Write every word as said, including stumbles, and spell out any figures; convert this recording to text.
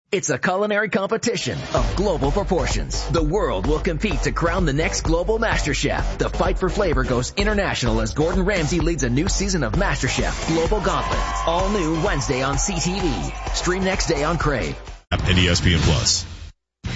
It's a culinary competition of global proportions. The world will compete to crown the next global master chef. The fight for flavor goes international as Gordon Ramsay leads a new season of MasterChef Global Gauntlet. All new Wednesday on C T V. Stream next day on Crave. And E S P N Plus.